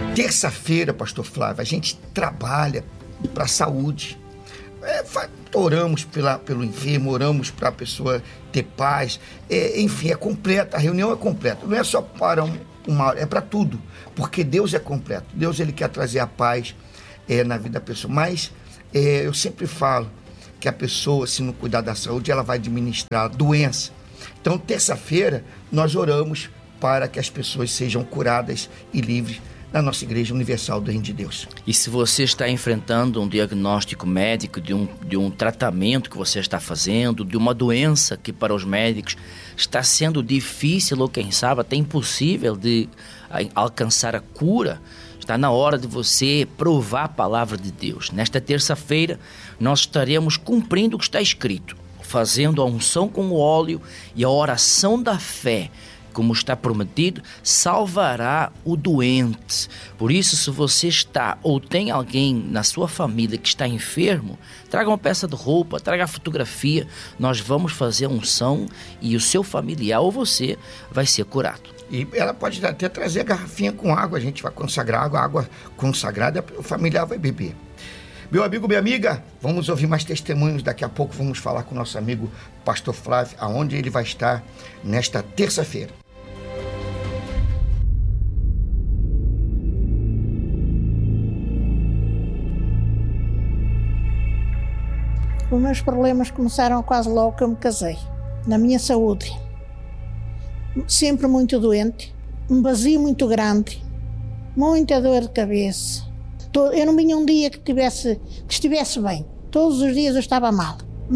Terça-feira, pastor Flávio, a gente trabalha para a saúde. Oramos pelo enfermo, oramos para a pessoa ter paz. Enfim, é completa, a reunião é completa. Não é só para uma hora, é para tudo. Porque Deus é completo. Deus, ele quer trazer a paz na vida da pessoa. Mas eu sempre falo que a pessoa, se não cuidar da saúde, ela vai administrar doença. Então, terça-feira, nós oramos para que as pessoas sejam curadas e livres na nossa Igreja Universal do Reino de Deus. E se você está enfrentando um diagnóstico médico de um tratamento que você está fazendo, de uma doença que para os médicos está sendo difícil ou quem sabe até impossível de alcançar a cura, está na hora de você provar a palavra de Deus. Nesta terça-feira nós estaremos cumprindo o que está escrito, fazendo a unção com o óleo e a oração da fé, como está prometido, salvará o doente. Por isso, se você está ou tem alguém na sua família que está enfermo, traga uma peça de roupa, traga a fotografia, nós vamos fazer a unção e o seu familiar ou você vai ser curado. E ela pode até trazer a garrafinha com água, a gente vai consagrar água consagrada, o familiar vai beber. Meu amigo, minha amiga, vamos ouvir mais testemunhos. Daqui a pouco vamos falar com o nosso amigo pastor Flávio, aonde ele vai estar nesta terça-feira. Os meus problemas começaram quase logo que eu me casei. Na minha saúde, sempre muito doente, um vazio muito grande, muita dor de cabeça. Eu não vinha um dia que estivesse bem. Todos os dias eu estava mal.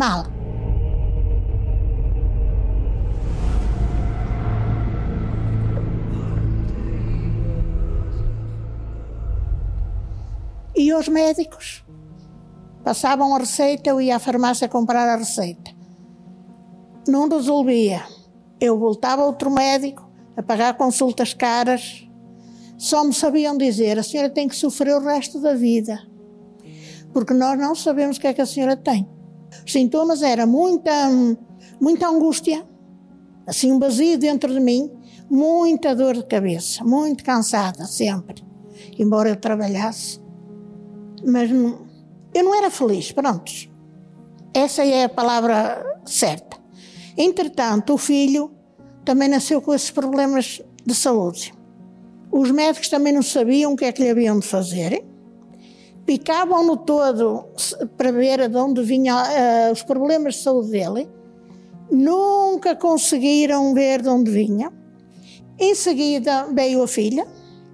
E os médicos passavam a receita, eu ia à farmácia comprar a receita. Não resolvia. Eu voltava a outro médico a pagar consultas caras. Só me sabiam dizer, a senhora tem que sofrer o resto da vida, porque nós não sabemos o que é que a senhora tem. Os sintomas eram muita angústia, assim um vazio dentro de mim, muita dor de cabeça, muito cansada sempre, embora eu trabalhasse. Mas eu não era feliz, prontos. Essa é a palavra certa. Entretanto, o filho também nasceu com esses problemas de saúde. Os médicos também não sabiam o que é que lhe haviam de fazer. Picavam-no todo para ver de onde vinham os problemas de saúde dele. Nunca conseguiram ver de onde vinha. Em seguida veio a filha.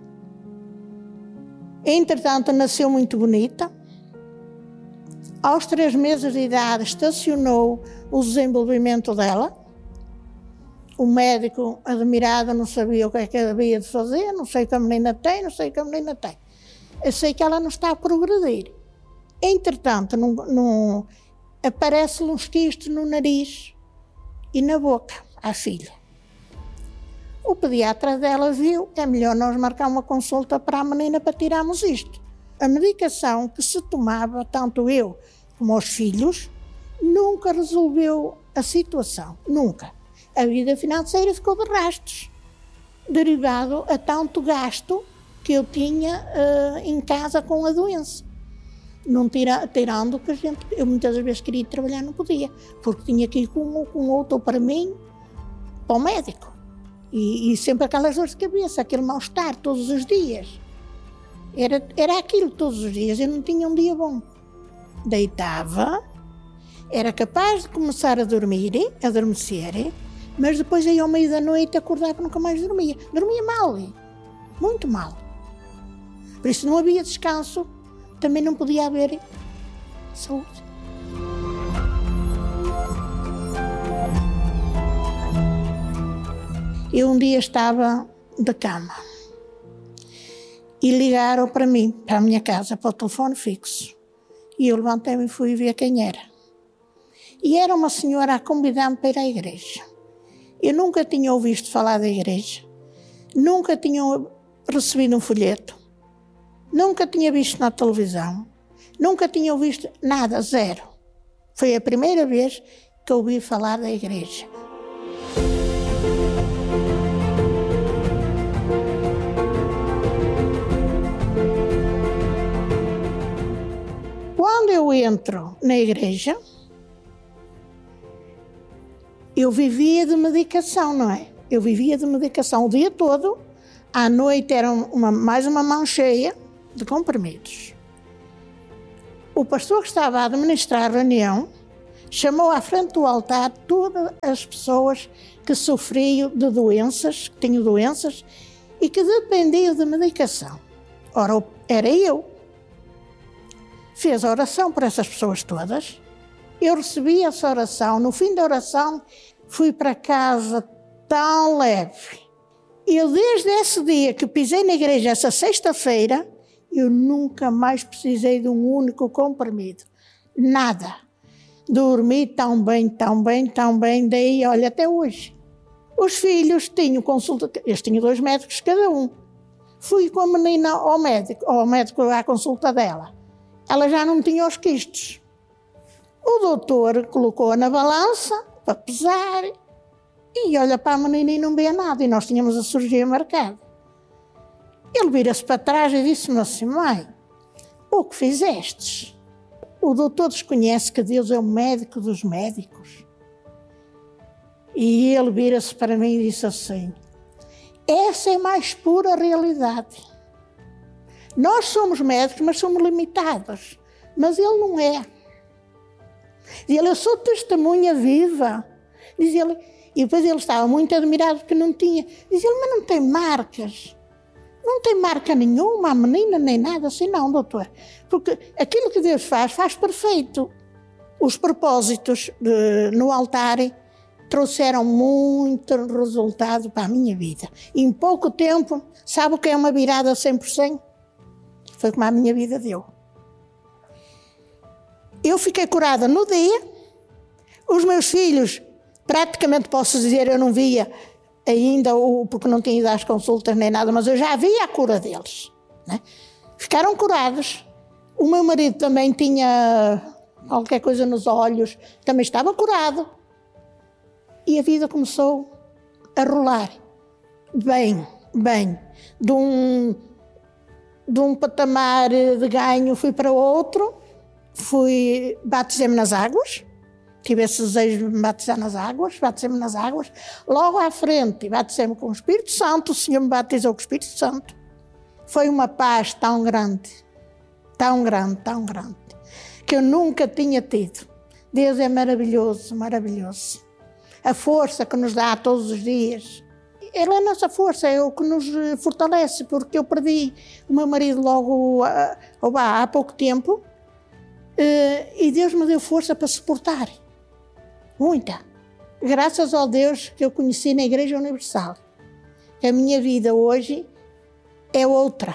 Entretanto, nasceu muito bonita. Aos 3 meses de idade, estacionou o desenvolvimento dela. O médico, admirado, não sabia o que é que havia de fazer, não sei o que a menina tem. Eu sei que ela não está a progredir. Entretanto, aparece-lhe uns quistos no nariz e na boca à filha. O pediatra dela viu, é melhor nós marcar uma consulta para a menina para tirarmos isto. A medicação que se tomava, tanto eu como os filhos, nunca resolveu a situação, nunca. A vida financeira ficou de rastros, derivado a tanto gasto que eu tinha em casa com a doença. Não tirando que eu muitas vezes queria trabalhar, não podia, porque tinha que ir com outro para mim, para o médico. E sempre aquelas dores de cabeça, aquele mal-estar todos os dias. Era aquilo todos os dias, eu não tinha um dia bom. Deitava, era capaz de começar a dormir, a adormecer, mas depois aí ao meio da noite acordava e nunca mais dormia. Dormia mal, muito mal. Por isso não havia descanso, também não podia haver saúde. Eu um dia estava de cama e ligaram para mim, para a minha casa, para o telefone fixo. E eu levantei-me e fui ver quem era. E era uma senhora a convidar-me para ir à igreja. Eu nunca tinha ouvido falar da igreja, nunca tinha recebido um folheto, nunca tinha visto na televisão, nunca tinha ouvido nada, zero. Foi a primeira vez que ouvi falar da igreja. entro na igreja, eu vivia de medicação, não é? Eu vivia de medicação o dia todo, à noite era mais uma mão cheia de comprimidos. O pastor que estava a administrar a reunião chamou à frente do altar todas as pessoas que sofriam de doenças, que tinham doenças e que dependiam de medicação. Ora, era eu. Fez a oração por essas pessoas todas. Eu recebi essa oração. No fim da oração, fui para casa tão leve. Eu, desde esse dia que pisei na igreja, essa sexta-feira, eu nunca mais precisei de um único comprimido. Nada. Dormi tão bem, tão bem, tão bem, daí, olha, até hoje. Os filhos tinham consulta, eles tinham 2 médicos cada um. Fui com a menina ao médico à consulta dela. Ela já não tinha os quistes. O doutor colocou-a na balança para pesar e olha para a menina e não vê nada. E nós tínhamos a cirurgia marcada. Ele vira-se para trás e disse-me assim: mãe, o que fizestes? O doutor desconhece que Deus é o médico dos médicos. E ele vira-se para mim e disse assim: essa é a mais pura realidade. Nós somos médicos, mas somos limitados. Mas ele não é. Diz ele: eu sou testemunha viva. Diz ele, e depois ele estava muito admirado porque não tinha. Diz ele: mas não tem marcas. Não tem marca nenhuma, a menina, nem nada assim, não, doutor. Porque aquilo que Deus faz perfeito. Os propósitos no altar trouxeram muito resultado para a minha vida. E em pouco tempo, sabe o que é uma virada 100%? Foi como a minha vida deu. Eu fiquei curada no dia. Os meus filhos, praticamente posso dizer, eu não via ainda, porque não tinha ido às consultas nem nada, mas eu já via a cura deles, né? Ficaram curados. O meu marido também tinha qualquer coisa nos olhos, também estava curado. E a vida começou a rolar. Bem. De um patamar de ganho fui para outro, batizei-me nas águas. Tive esse desejo de me batizar nas águas, batizei-me nas águas. Logo à frente, batizei-me com o Espírito Santo, o Senhor me batizou com o Espírito Santo. Foi uma paz tão grande, que eu nunca tinha tido. Deus é maravilhoso, maravilhoso. A força que nos dá todos os dias. Ele é a nossa força, é o que nos fortalece, porque eu perdi o meu marido logo há pouco tempo e Deus me deu força para suportar. Muita. Graças ao Deus que eu conheci na Igreja Universal. A minha vida hoje é outra.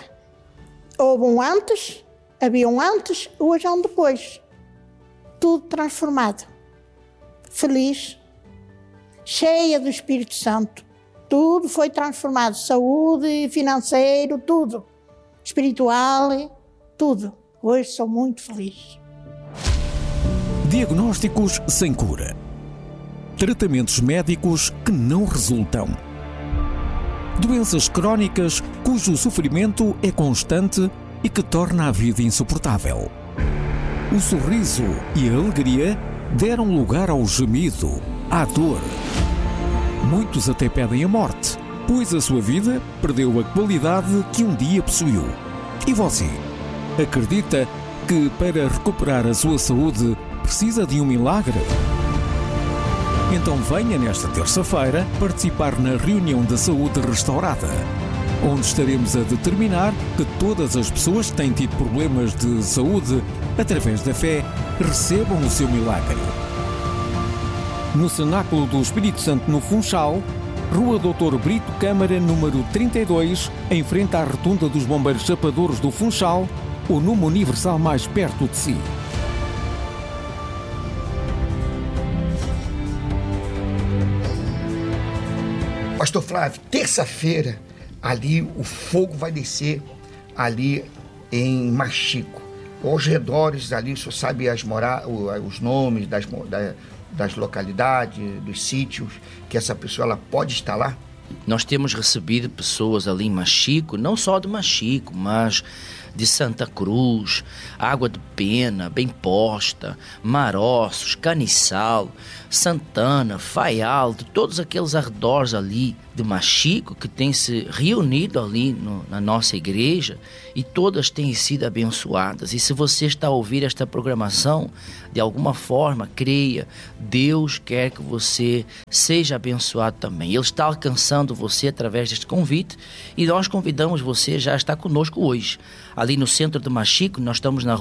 Havia um antes, hoje há um depois. Tudo transformado. Feliz, cheia do Espírito Santo. Tudo foi transformado. Saúde, financeiro, tudo. Espiritual, tudo. Hoje sou muito feliz. Diagnósticos sem cura. Tratamentos médicos que não resultam. Doenças crónicas cujo sofrimento é constante e que torna a vida insuportável. O sorriso e a alegria deram lugar ao gemido, à dor. Muitos até pedem a morte, pois a sua vida perdeu a qualidade que um dia possuiu. E você, acredita que para recuperar a sua saúde precisa de um milagre? Então venha nesta terça-feira participar na reunião da saúde restaurada, onde estaremos a determinar que todas as pessoas que têm tido problemas de saúde, através da fé, recebam o seu milagre. No Cenáculo do Espírito Santo, no Funchal, Rua Doutor Brito Câmara, número 32, em frente à Rotunda dos Bombeiros Chapadores do Funchal, o número universal mais perto de si. Pastor Flávio, terça-feira, ali o fogo vai descer ali em Machico. Aos redores ali, o senhor sabe os nomes das localidades, dos sítios, que essa pessoa ela pode estar lá? Nós temos recebido pessoas ali em Machico, não só de Machico, mas de Santa Cruz, Água de Pena, Bem Posta, Maroços, Caniçal, Santana, Faial, de todos aqueles arredores ali de Machico que têm se reunido ali na nossa igreja, e todas têm sido abençoadas. E se você está a ouvir esta programação, de alguma forma, creia, Deus quer que você seja abençoado também. Ele está alcançando você através deste convite, e nós convidamos você já a estar conosco hoje. Ali no centro de Machico, nós estamos na